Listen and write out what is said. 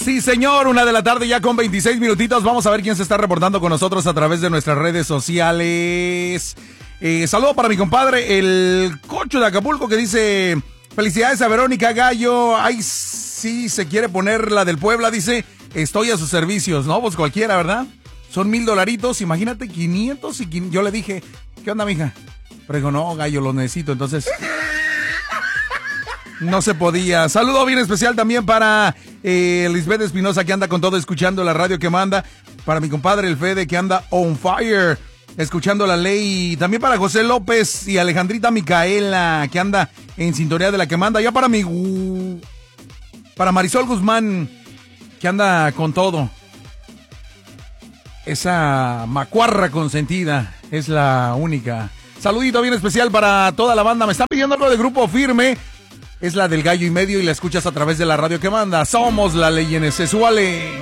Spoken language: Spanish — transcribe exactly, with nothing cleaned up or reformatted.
Sí, señor, una de la tarde ya con veintiséis minutitos. Vamos a ver quién se está reportando con nosotros a través de nuestras redes sociales. Eh, saludo para mi compadre, el Cocho de Acapulco, que dice: felicidades a Verónica Gallo. Ay, sí, se quiere poner la del Puebla, dice: estoy a sus servicios. No, pues cualquiera, ¿verdad? Son mil dolaritos, imagínate, quinientos y quinientos. Yo le dije: ¿qué onda, mija? Pero dijo: no, Gallo, lo necesito, entonces no se podía. Saludo bien especial también para eh, Lisbeth Espinosa, que anda con todo escuchando la radio que manda. Para mi compadre el Fede, que anda on fire escuchando la ley. También para José López y Alejandrita Micaela, que anda en sintonía de la que manda. Ya para mi... Para Marisol Guzmán, que anda con todo. Esa macuarra consentida es la única. Saludito bien especial para toda la banda. Me están pidiendo algo de Grupo Firme. Es la del Gallo y Medio y la escuchas a través de la radio que manda. Somos la ley en ese suale.